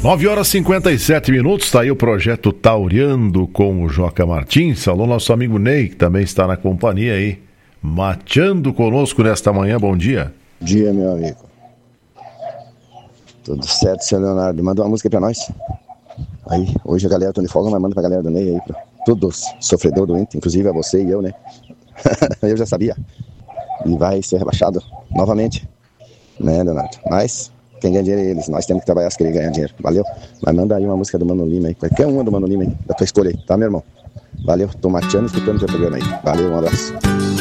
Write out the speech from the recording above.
9h57, tá aí o projeto Tauriando com o Joca Martins. Alô, nosso amigo Ney, que também está na companhia aí, mateando conosco nesta manhã. Bom dia. Bom dia, meu amigo. Tudo certo, seu Leonardo? Manda uma música pra nós. Aí, hoje a galera tá de folga, mas manda pra galera do Ney aí, pra todos, sofredor doente, inclusive a você e eu, né? Eu já sabia. E vai ser rebaixado novamente, né, Leonardo? Mas quem ganha dinheiro é eles, nós temos que trabalhar se querer ganhar dinheiro, valeu? Mas manda aí uma música do Mano Lima aí, qualquer uma do Mano Lima aí, da tua escolha aí, tá, meu irmão? Valeu, tô mateando e escutando o teu programa aí, valeu, um abraço.